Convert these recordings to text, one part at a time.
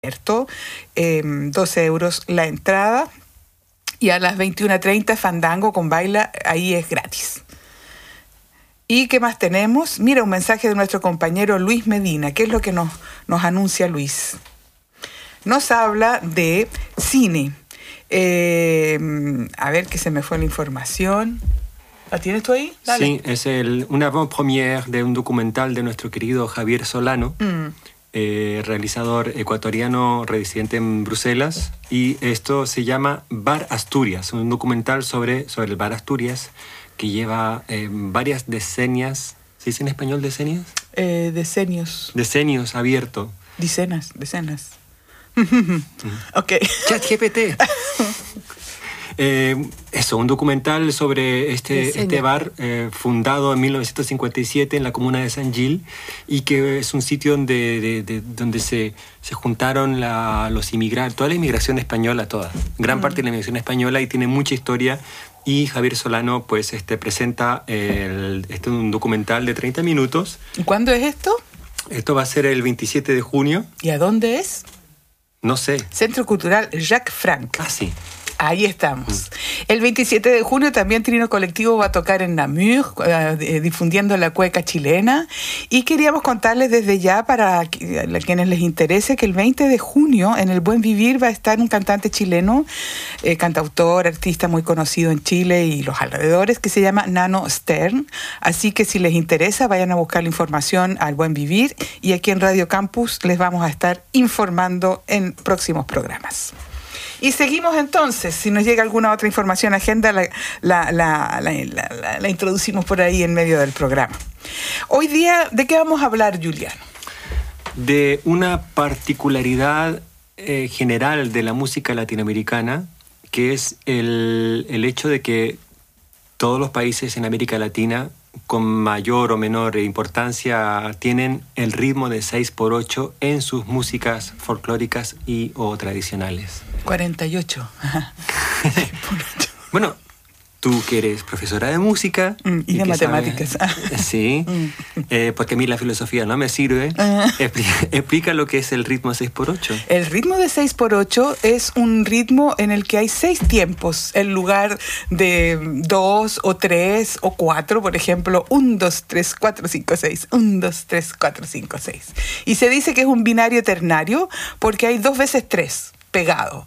12 euros la entrada, y a las 21:30 Fandango con baila, ahí es gratis. ¿Y qué más tenemos? Mira, un mensaje de nuestro compañero Luis Medina. ¿Qué es lo que nos anuncia Luis? Nos habla de cine. A ver, que se me fue la información. ¿La tienes tú ahí? Dale. Sí, es una avant-première de un documental de nuestro querido Javier Solano, realizador ecuatoriano residente en Bruselas, y esto se llama Bar Asturias, un documental sobre el Bar Asturias que lleva varias decenias. ¿Se dice en español decenias? Decenios. Decenios abierto. Decenas. Ok. ChatGPT. Eso, un documental sobre este bar fundado en 1957 en la comuna de San Gil, y que es un sitio donde se juntaron los inmigrantes, toda la inmigración española, gran parte de la inmigración española, y tiene mucha historia. Y Javier Solano pues presenta un documental de 30 minutos. ¿Y cuándo es esto? Esto va a ser el 27 de junio. ¿Y a dónde es? No sé. Centro Cultural Jacques Frank. Ah, sí. Ahí estamos. El 27 de junio también Trino Colectivo va a tocar en Namur, difundiendo la cueca chilena. Y queríamos contarles desde ya, para quienes les interese, que el 20 de junio en el Buen Vivir va a estar un cantante chileno, cantautor, artista muy conocido en Chile y los alrededores, que se llama Nano Stern. Así que si les interesa, vayan a buscar la información al Buen Vivir, y aquí en Radio Campus les vamos a estar informando en próximos programas. Y seguimos entonces. Si nos llega alguna otra información, agenda, la introducimos por ahí en medio del programa. Hoy día, ¿de qué vamos a hablar, Juliano? De una particularidad general de la música latinoamericana, que es el hecho de que todos los países en América Latina, con mayor o menor importancia, tienen el ritmo de 6x8 en sus músicas folclóricas y o tradicionales. 48. Bueno, tú que eres profesora de música y de matemáticas. Sí, porque a mí la filosofía no me sirve. Explica lo que es el ritmo 6x8. El ritmo de 6x8 es un ritmo en el que hay 6 tiempos en lugar de 2 o 3 o 4. Por ejemplo, 1, 2, 3, 4, 5, 6. 1, 2, 3, 4, 5, 6. Y se dice que es un binario ternario porque hay 2 veces 3 pegado.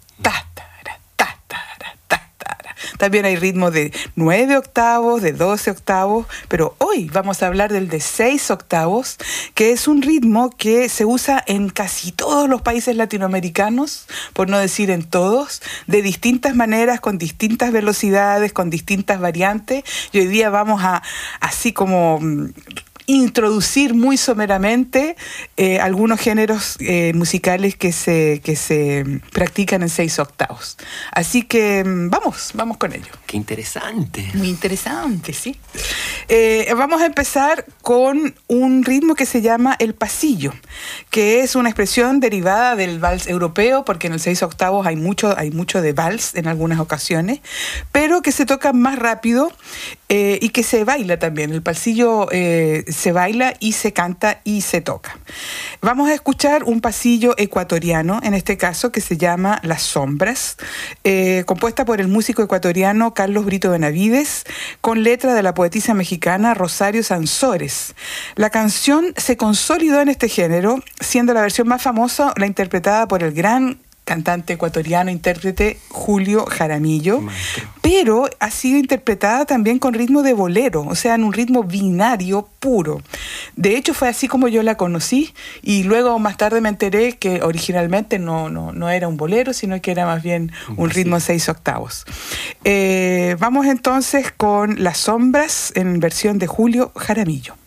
También hay ritmo de 9 octavos, de 12 octavos, pero hoy vamos a hablar del de 6 octavos, que es un ritmo que se usa en casi todos los países latinoamericanos, por no decir en todos, de distintas maneras, con distintas velocidades, con distintas variantes. Y hoy día vamos a, así como introducir muy someramente algunos géneros musicales que se practican en 6 octavos. Así que vamos con ello. ¡Qué interesante! Muy interesante, sí. Vamos a empezar con un ritmo que se llama el pasillo, que es una expresión derivada del vals europeo, porque en el 6 octavos hay mucho de vals en algunas ocasiones, pero que se toca más rápido y que se baila también. El pasillo se baila y se canta y se toca. Vamos a escuchar un pasillo ecuatoriano, en este caso, que se llama Las Sombras, compuesta por el músico ecuatoriano Carlos Brito Benavides, con letra de la poetisa mexicana Rosario Sansores. La canción se consolidó en este género, siendo la versión más famosa la interpretada por el gran cantante ecuatoriano, intérprete Julio Jaramillo, pero ha sido interpretada también con ritmo de bolero, o sea, en un ritmo binario puro. De hecho, fue así como yo la conocí, y luego más tarde me enteré que originalmente no era un bolero, sino que era más bien un ritmo 6 octavos. Vamos entonces con Las Sombras en versión de Julio Jaramillo.